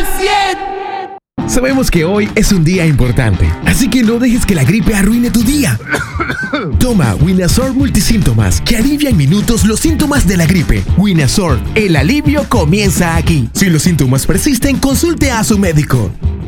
Sabemos que hoy es un día importante, así que no dejes que la gripe arruine tu día. Toma Winazor Multisíntomas, que alivia en minutos los síntomas de la gripe. Winazor, el alivio comienza aquí. Si los síntomas persisten, consulte a su médico.